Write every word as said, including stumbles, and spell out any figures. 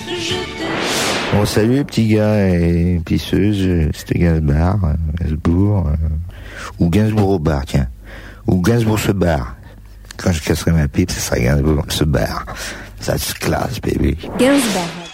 Bon, salut les petits gars et pisseuses, c'était Gainsbourg, euh, Gainsbourg, euh, ou Gainsbourg au bar, tiens. Ou Gainsbourg se barre. Quand je casserai ma pipe, ce sera Gainsbourg se barre. Ça se classe, baby. Gainsbourg.